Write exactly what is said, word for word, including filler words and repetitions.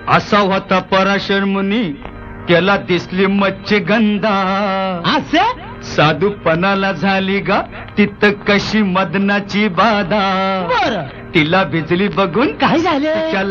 असा होता पराशर मुनी, त्याला दिसली मच्छगंधा. असं साधूपणाला झाली गा तिथं कशी मदनाची बाधा. बर तिला भिजली बघून काय झालं? तिच्या